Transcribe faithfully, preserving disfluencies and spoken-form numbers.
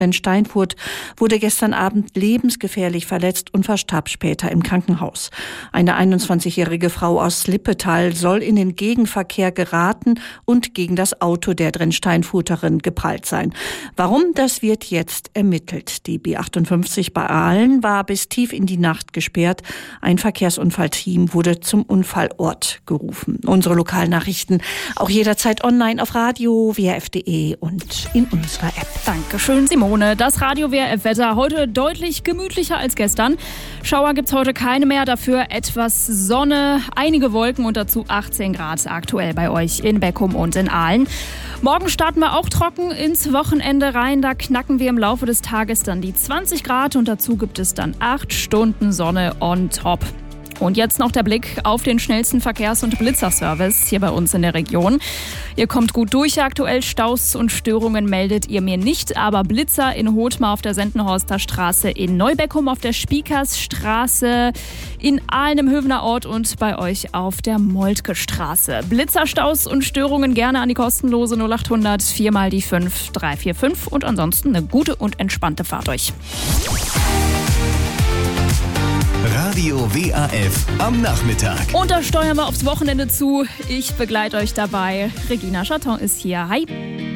in Steinfurt wurde gestern Abend lebensgefährlich verletzt und verstarb später im Krankenhaus. Eine einundzwanzigjährige Frau aus Lippetal soll in den Gegenverkehr geraten und gegen das Auto der Drensteinfurterin geprallt sein. Warum, das wird jetzt ermittelt. Die B achtundfünfzig bei Aalen war bis tief in die Nacht gesperrt. Ein Verkehrsunfallteam wurde zum Unfallort gerufen. Unsere Lokalnachrichten auch jederzeit online auf radio w r f punkt d e und in unserer App. Dankeschön, Simone. Das Radio W R F-Wetter heute deutlich gemütlicher als gestern. Schauer gibt's heute keine mehr, dafür etwas Sonne, einige Wolken und dazu achtzehn Grad aktuell bei euch in Beckum und in Aalen. Morgen starten wir auch trocken ins Wochenende rein. Da knacken wir im Laufe des Tages dann die zwanzig Grad und dazu gibt es dann acht Stunden Sonne on top. Und jetzt noch der Blick auf den schnellsten Verkehrs- und Blitzerservice hier bei uns in der Region. Ihr kommt gut durch, aktuell Staus und Störungen meldet ihr mir nicht, aber Blitzer in Hothmar auf der Sendenhorster Straße, in Neubeckum auf der Spiekersstraße, in Aalen im Hövener Ort und bei euch auf der Moltke Straße. Blitzerstaus und Störungen gerne an die kostenlose null acht hundert vier mal die fünf drei vier fünf und ansonsten eine gute und entspannte Fahrt euch. Radio W A F am Nachmittag. Und da steuern wir aufs Wochenende zu. Ich begleite euch dabei. Regina Chaton ist hier. Hi.